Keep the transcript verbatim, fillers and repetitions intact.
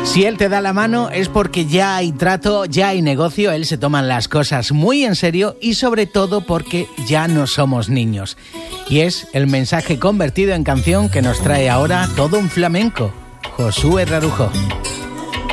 Si él te da la mano es porque ya hay trato, ya hay negocio, él se toma las cosas muy en serio y sobre todo porque ya no somos niños. Y es el mensaje convertido en canción que nos trae ahora todo un flamenco, Josué Rarujo.